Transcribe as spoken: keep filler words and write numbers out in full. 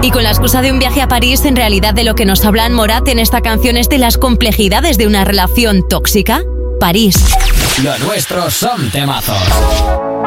Y con la excusa de un viaje a París, en realidad de lo que nos hablan Morat en esta canción es de las complejidades de una relación tóxica. París. Lo nuestro son temazos.